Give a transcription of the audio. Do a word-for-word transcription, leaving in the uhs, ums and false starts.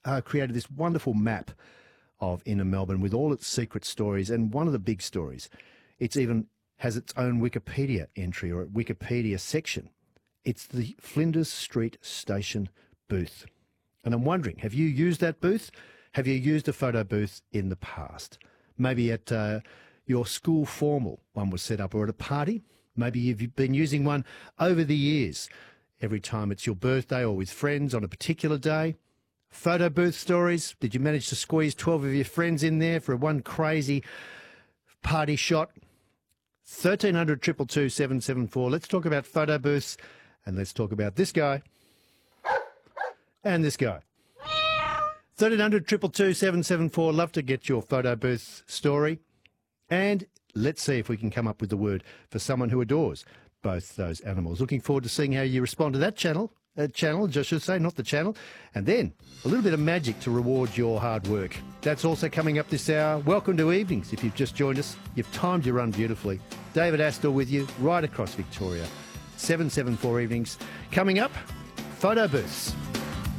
uh, created this wonderful map of inner Melbourne with all its secret stories, and one of the big stories, it's even has its own Wikipedia entry or Wikipedia section. It's the Flinders Street Station booth. And I'm wondering, have you used that booth? Have you used a photo booth in the past? Maybe at uh, your school formal one was set up, or at a party. Maybe you've been using one over the years. Every time it's your birthday or with friends on a particular day. Photo booth stories. Did you manage to squeeze twelve of your friends in there for one crazy party shot? thirteen hundred, two two two, seven seven four. Let's talk about photo booths, and let's talk about this guy and this guy. thirteen hundred, two two two, seven seven four. Love to get your photo booth story. And let's see if we can come up with the word for someone who adores both those animals. Looking forward to seeing how you respond to that channel. Uh, channel, I should say, not the channel. And then a little bit of magic to reward your hard work. That's also coming up this hour. Welcome to Evenings. If you've just joined us, you've timed your run beautifully. David Astor with you right across Victoria. seven seven four Evenings. Coming up, photo booths.